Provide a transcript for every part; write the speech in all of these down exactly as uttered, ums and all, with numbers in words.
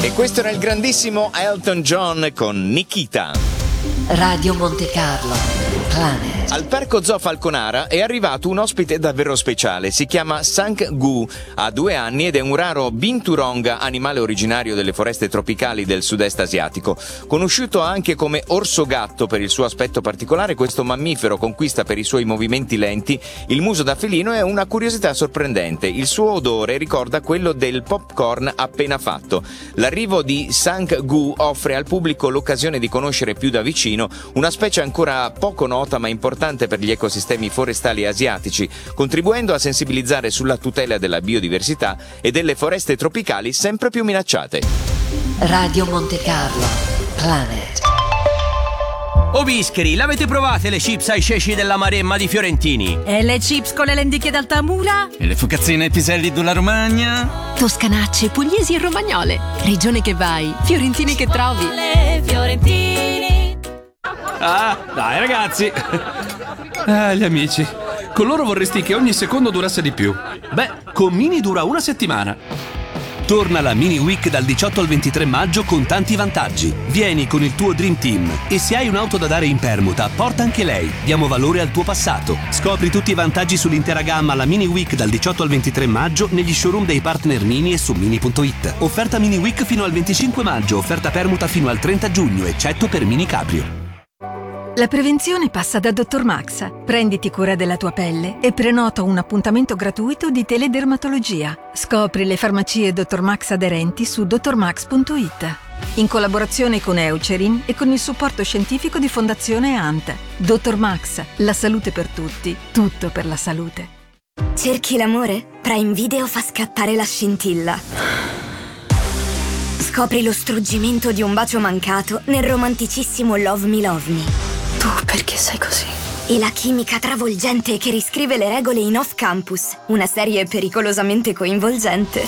E questo era il grandissimo Elton John con Nikita. Radio Monte Carlo, Planet. Al Parco Zoo Falconara è arrivato un ospite davvero speciale. Si chiama Sang Gu, ha due anni ed è un raro binturong, animale originario delle foreste tropicali del sud-est asiatico. Conosciuto anche come orso gatto per il suo aspetto particolare, questo mammifero conquista per i suoi movimenti lenti il muso da felino e ha una curiosità sorprendente. Il suo odore ricorda quello del popcorn appena fatto. L'arrivo di Sang Gu offre al pubblico l'occasione di conoscere più da vicino una specie ancora poco nota ma importante per gli ecosistemi forestali asiatici, contribuendo a sensibilizzare sulla tutela della biodiversità e delle foreste tropicali sempre più minacciate. Radio Monte Carlo, Planet. Oh bischeri, l'avete provate le chips ai ceci della Maremma di Fiorentini? E le chips con le lenticchie d'Altamura? E le focazzine ai piselli della Romagna? Toscanacce, pugliesi e romagnole. Regione che vai, fiorentini che trovi. Fiorentini. Ah, dai ragazzi. Ah, gli amici. Con loro vorresti che ogni secondo durasse di più. Beh, con Mini dura una settimana. Torna la Mini Week dal diciotto al ventitré maggio con tanti vantaggi. Vieni con il tuo Dream Team e se hai un'auto da dare in permuta, porta anche lei. Diamo valore al tuo passato. Scopri tutti i vantaggi sull'intera gamma alla Mini Week dal diciotto al ventitré maggio negli showroom dei partner Mini e su mini punto it. Offerta Mini Week fino al venticinque maggio, offerta permuta fino al trenta giugno, eccetto per Mini Cabrio. La prevenzione passa da dottor Max. Prenditi cura della tua pelle e prenota un appuntamento gratuito di teledermatologia. Scopri le farmacie dottor Max aderenti su dottor max punto it. In collaborazione con Eucerin e con il supporto scientifico di Fondazione A N T. dottor Max, la salute per tutti, tutto per la salute. Cerchi l'amore? Prime Video fa scattare la scintilla. Scopri lo struggimento di un bacio mancato nel romanticissimo Love Me Love Me. Tu perché sei così? E la chimica travolgente che riscrive le regole in Off Campus, una serie pericolosamente coinvolgente.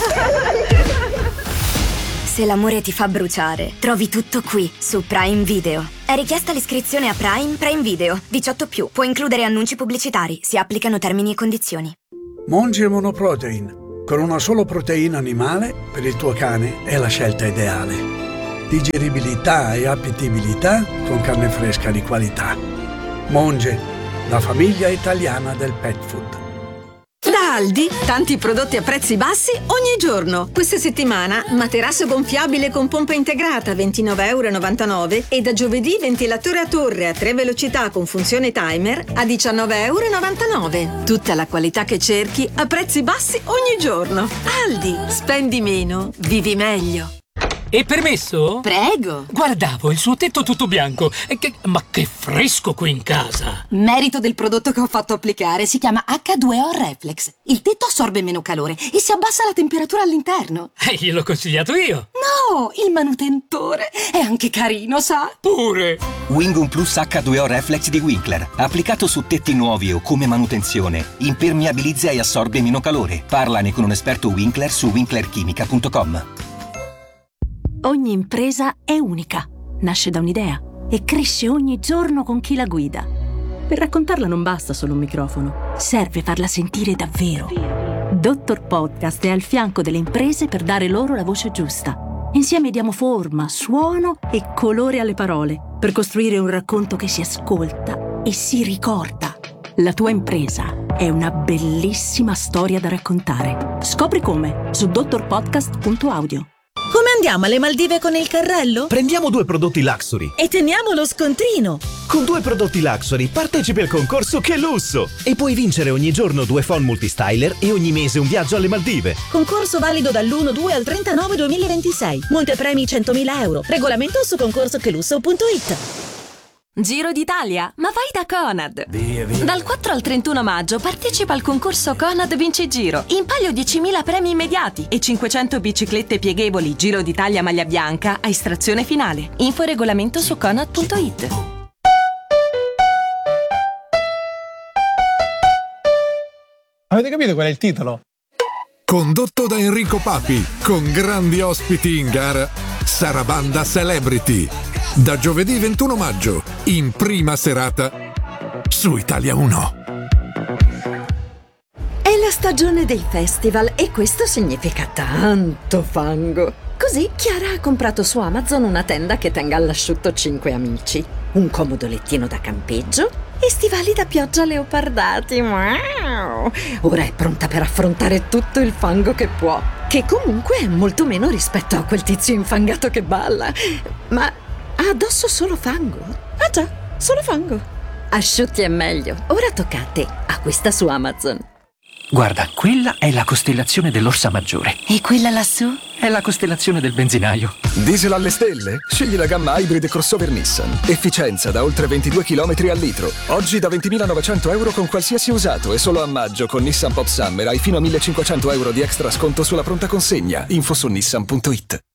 Se l'amore ti fa bruciare, trovi tutto qui, su Prime Video. È richiesta l'iscrizione a Prime Prime Video. diciotto più. Può includere annunci pubblicitari. Si applicano termini e condizioni. Monge Monoprotein. Con una sola proteina animale, per il tuo cane è la scelta ideale. Digeribilità e appetibilità con carne fresca di qualità. Monge, la famiglia italiana del pet food. Da Aldi, tanti prodotti a prezzi bassi ogni giorno. Questa settimana, materasso gonfiabile con pompa integrata a ventinove virgola novantanove euro e da giovedì ventilatore a torre a tre velocità con funzione timer a diciannove virgola novantanove euro. Tutta la qualità che cerchi a prezzi bassi ogni giorno. Aldi, spendi meno, vivi meglio. E permesso? Prego. Guardavo il suo tetto tutto bianco. E che... Ma che fresco qui in casa! Merito del prodotto che ho fatto applicare. Si chiama acca due o Reflex. Il tetto assorbe meno calore e si abbassa la temperatura all'interno. Eh, gliel'ho consigliato io. No, il manutentore. È anche carino, sa? Pure. Wingum Plus acca due o Reflex di Winkler. Applicato su tetti nuovi o come manutenzione. Impermeabilizza e assorbe meno calore. Parlane con un esperto Winkler su winkler chimica punto com. Ogni impresa è unica, nasce da un'idea e cresce ogni giorno con chi la guida. Per raccontarla non basta solo un microfono, serve farla sentire davvero. Dottor Podcast è al fianco delle imprese per dare loro la voce giusta. Insieme diamo forma, suono e colore alle parole per costruire un racconto che si ascolta e si ricorda. La tua impresa è una bellissima storia da raccontare. Scopri come su dottor podcast punto audio. Come andiamo alle Maldive con il carrello? Prendiamo due prodotti Luxury e teniamo lo scontrino. Con due prodotti Luxury partecipi al concorso Che Lusso e puoi vincere ogni giorno due phon multistyler e ogni mese un viaggio alle Maldive. Concorso valido dall'primo due al trenta nove duemilaventisei. Montepremi centomila euro. Regolamento su concorso che lusso punto it. Giro d'Italia? Ma vai da Conad! Via, via. Dal quattro al trentuno maggio partecipa al concorso Conad Vince Giro. In palio diecimila premi immediati e cinquecento biciclette pieghevoli Giro d'Italia maglia bianca a estrazione finale. Info e regolamento su conad punto it. Avete capito qual è il titolo? Condotto da Enrico Papi, con grandi ospiti in gara, Sarabanda Celebrity. Da giovedì ventuno maggio, in prima serata, su Italia uno. È la stagione dei festival e questo significa tanto fango. Così Chiara ha comprato su Amazon una tenda che tenga all'asciutto cinque amici, un comodo lettino da campeggio e stivali da pioggia leopardati. Wow! Ora è pronta per affrontare tutto il fango che può, che comunque è molto meno rispetto a quel tizio infangato che balla. Ma ha addosso solo fango? Ah già, solo fango. Asciutti è meglio. Ora tocca a te. Acquista su Amazon. Guarda, quella è la costellazione dell'Orsa Maggiore. E quella lassù? È la costellazione del benzinaio. Diesel alle stelle? Scegli la gamma Hybrid crossover Nissan. Efficienza da oltre ventidue chilometri al litro. Oggi da ventimilanovecento euro con qualsiasi usato e solo a maggio con Nissan Pop Summer hai fino a millecinquecento euro di extra sconto sulla pronta consegna. Info su nissan punto it.